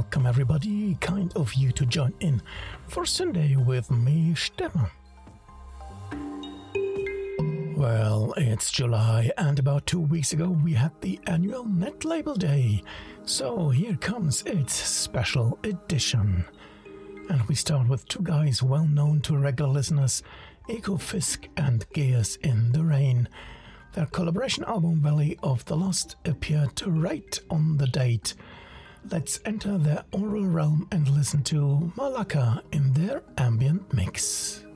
welcome everybody. Kind of you to join in for Sunday with me, Stefan. Well, it's July, and about 2 weeks ago we had the annual Net Label Day. So here comes its special edition. And we start with two guys well known to regular listeners, Ekofisk and Gears in the Rain. Their collaboration album Valley of the Lost appeared right on the date. Let's enter their oral realm and listen to Malaka in their ambient mix.